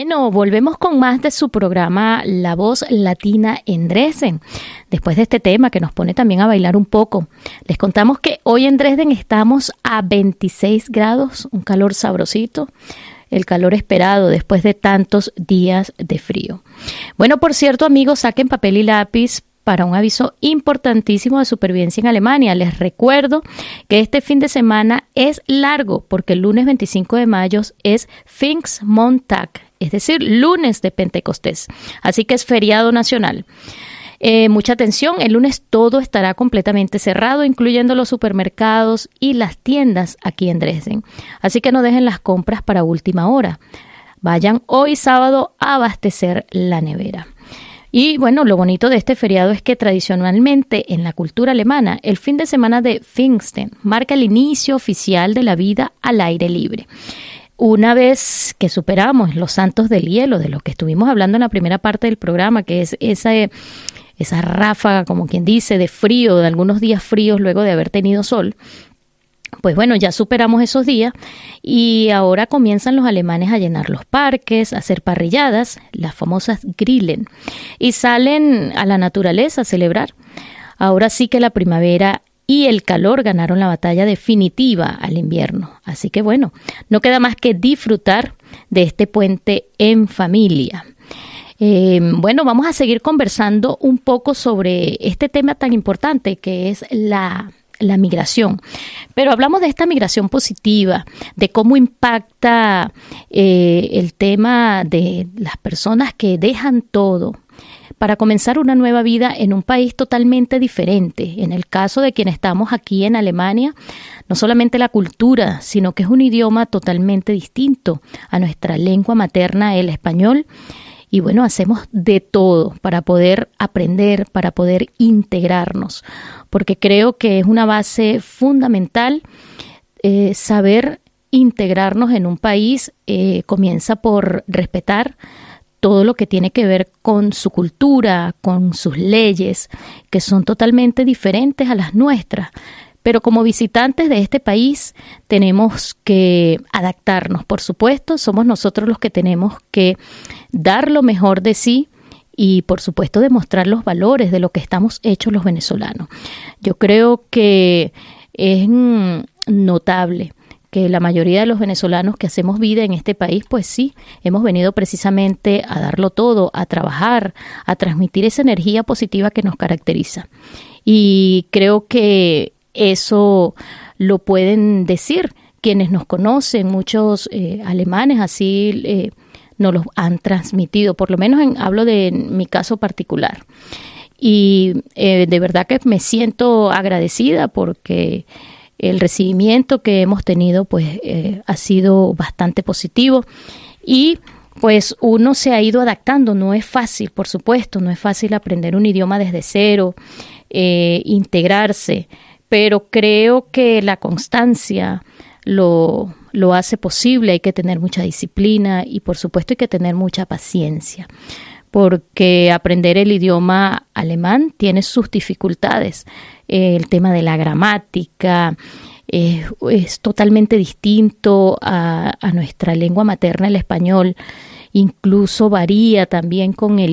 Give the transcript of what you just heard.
Bueno, volvemos con más de su programa La Voz Latina en Dresden. Después de este tema que nos pone también a bailar un poco, les contamos que hoy en Dresden estamos a 26 grados, un calor sabrosito, el calor esperado después de tantos días de frío. Bueno, por cierto, amigos, saquen papel y lápiz para un aviso importantísimo de supervivencia en Alemania. Les recuerdo que este fin de semana es largo porque el lunes 25 de mayo es Pfingstmontag, es decir, lunes de Pentecostés. Así que es feriado nacional. Mucha atención, el lunes todo estará completamente cerrado, incluyendo los supermercados y las tiendas aquí en Dresden. Así que no dejen las compras para última hora. Vayan hoy sábado a abastecer la nevera. Y bueno, lo bonito de este feriado es que tradicionalmente en la cultura alemana, el fin de semana de Pfingsten marca el inicio oficial de la vida al aire libre. Una vez que superamos los santos del hielo, de lo que estuvimos hablando en la primera parte del programa, que es esa ráfaga, como quien dice, de frío, de algunos días fríos luego de haber tenido sol, pues bueno, ya superamos esos días y ahora comienzan los alemanes a llenar los parques, a hacer parrilladas, las famosas Grillen, y salen a la naturaleza a celebrar. Ahora sí que la primavera y el calor ganaron la batalla definitiva al invierno. Así que bueno, no queda más que disfrutar de este puente en familia. Bueno, vamos a seguir conversando un poco sobre este tema tan importante que es la migración, pero hablamos de esta migración positiva, de cómo impacta el tema de las personas que dejan todo para comenzar una nueva vida en un país totalmente diferente. En el caso de quienes estamos aquí en Alemania, no solamente la cultura, sino que es un idioma totalmente distinto a nuestra lengua materna, el español. Y bueno, hacemos de todo para poder aprender, para poder integrarnos, porque creo que es una base fundamental saber integrarnos en un país. Comienza por respetar todo lo que tiene que ver con su cultura, con sus leyes, que son totalmente diferentes a las nuestras. Pero como visitantes de este país tenemos que adaptarnos, por supuesto, somos nosotros los que tenemos que dar lo mejor de sí y, por supuesto, demostrar los valores de lo que estamos hechos los venezolanos. Yo creo que es notable que la mayoría de los venezolanos que hacemos vida en este país, pues sí, hemos venido precisamente a darlo todo, a trabajar, a transmitir esa energía positiva que nos caracteriza. Y creo que eso lo pueden decir quienes nos conocen, muchos alemanes así nos lo han transmitido, por lo menos hablo de mi caso particular. Y de verdad que me siento agradecida porque el recibimiento que hemos tenido pues ha sido bastante positivo y pues uno se ha ido adaptando. No es fácil, por supuesto, no es fácil aprender un idioma desde cero, integrarse, pero creo que la constancia lo hace posible. Hay que tener mucha disciplina y por supuesto hay que tener mucha paciencia, porque aprender el idioma alemán tiene sus dificultades. El tema de la gramática es totalmente distinto a nuestra lengua materna, el español. Incluso varía también con el